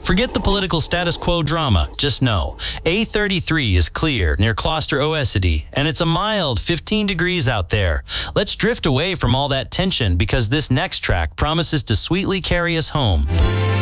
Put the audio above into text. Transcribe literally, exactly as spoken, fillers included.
Forget the political status quo drama. Just know, A thirty-three is clear near Closter Oesity, and it's a mild fifteen degrees out there. Let's drift away from all that tension because this next track promises to sweetly carry us home.